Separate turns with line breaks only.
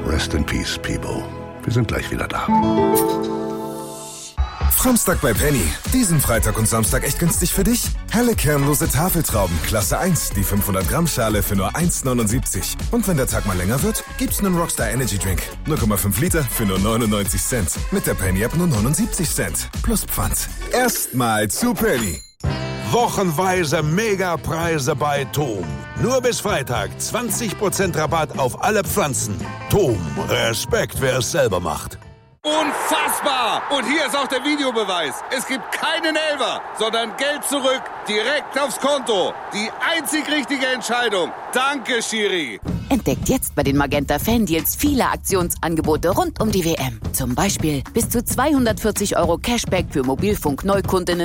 Rest in peace, people. Wir sind gleich wieder da.
Samstag bei Penny. Diesen Freitag und Samstag echt günstig für dich? Helle kernlose Tafeltrauben, Klasse 1, die 500 Gramm Schale für nur 1,79. Und wenn der Tag mal länger wird, gibt's einen Rockstar Energy Drink. 0,5 Liter für nur 99 Cent. Mit der Penny App nur 79 Cent. Plus Pfand. Erstmal zu Penny.
Wochenweise Megapreise bei Tom. Nur bis Freitag 20% Rabatt auf alle Pflanzen. Tom, Respekt, wer es selber macht.
Unfassbar! Und hier ist auch der Videobeweis. Es gibt keinen Elfer, sondern Geld zurück, direkt aufs Konto. Die einzig richtige Entscheidung. Danke, Schiri.
Entdeckt jetzt bei den Magenta Fan-Deals viele Aktionsangebote rund um die WM. Zum Beispiel bis zu 240 € Cashback für Mobilfunk-Neukundinnen